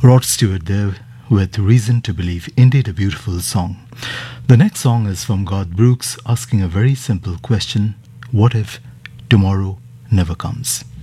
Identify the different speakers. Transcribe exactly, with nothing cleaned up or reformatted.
Speaker 1: Rod Stewart there with Reason to Believe. Indeed, a beautiful song. The next song is from Garth Brooks asking a very simple question: what if tomorrow never comes?